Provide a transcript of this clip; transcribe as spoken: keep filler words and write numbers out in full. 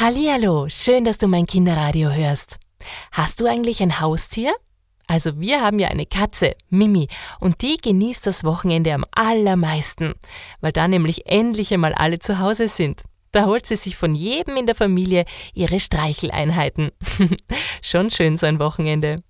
Hallihallo, schön, dass du mein Kinderradio hörst. Hast du eigentlich ein Haustier? Also wir haben ja eine Katze, Mimi, und die genießt das Wochenende am allermeisten, weil da nämlich endlich einmal alle zu Hause sind. Da holt sie sich von jedem in der Familie ihre Streicheleinheiten. Schon schön so ein Wochenende.